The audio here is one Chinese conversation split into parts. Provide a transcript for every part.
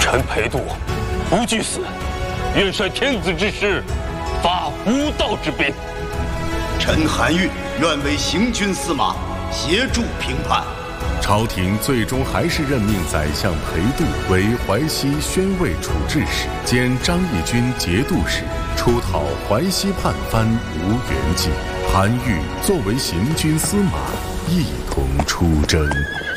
臣裴度不惧死，愿率天子之师，伐无道之兵。 臣韩愈愿为行军司马，协助平叛。 朝廷最终还是任命宰相裴度为淮西宣慰处置使，兼张义军节度使，出讨淮西叛藩吴元济。韩愈作为行军司马，一同出征。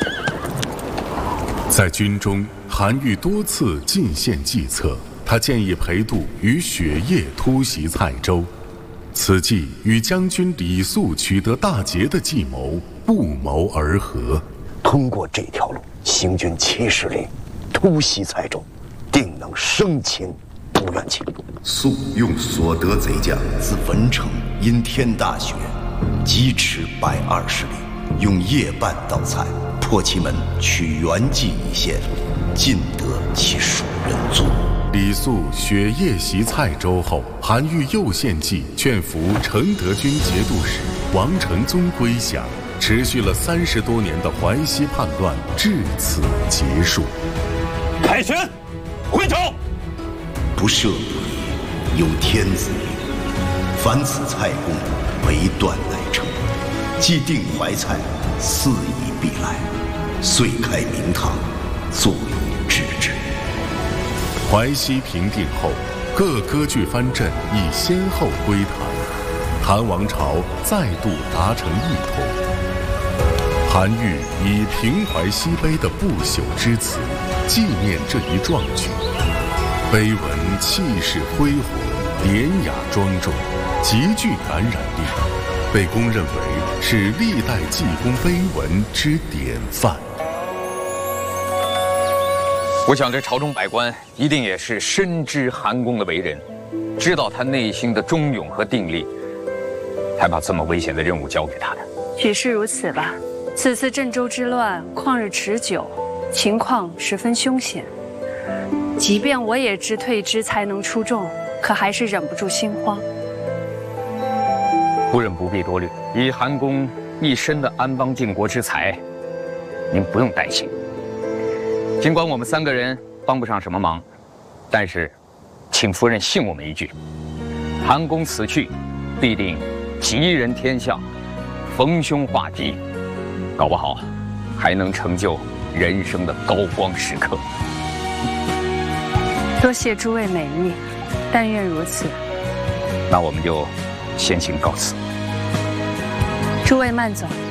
在军中，韩愈多次进献计策，他建议裴度于雪夜突袭蔡州，此计与将军李肃取得大捷的计谋不谋而合。 通过这条路，行军70里，突袭蔡州，定能生擒不愿擒。肃用所得贼将自文城因天大雪，疾驰120里，用夜半到蔡，破其门，取元济一线，尽得其属人族。 李肃雪夜袭蔡州后，韩愈又献计劝服承德军节度使王承宗归降，持续了30多年的淮西叛乱至此结束。 凯旋，回朝。 不赦不义，有天子令，凡此蔡公为断乃成，既定淮蔡，4夷必来，遂开明堂，坐以制之。 淮西平定后，各割据藩镇已先后归唐，唐王朝再度达成一统。韩愈以平淮西碑的不朽之词纪念这一壮举，碑文气势恢宏，典雅庄重，极具感染力，被公认为是历代济公碑文之典范。 我想这朝中百官一定也是深知韩公的为人，知道他内心的忠勇和定力，才把这么危险的任务交给他的。 许是如此吧。此次郑州之乱旷日持久，情况十分凶险。即便我也知退之才能出众，可还是忍不住心慌。 夫人不必多虑，以韩公一身的安邦靖国之才，您不用担心。尽管我们3个人帮不上什么忙，但是，请夫人信我们一句，韩公此去，必定吉人天相，逢凶化吉，搞不好还能成就人生的高光时刻。 多谢诸位美意，但愿如此。 那我们就先行告辞。 诸位慢走。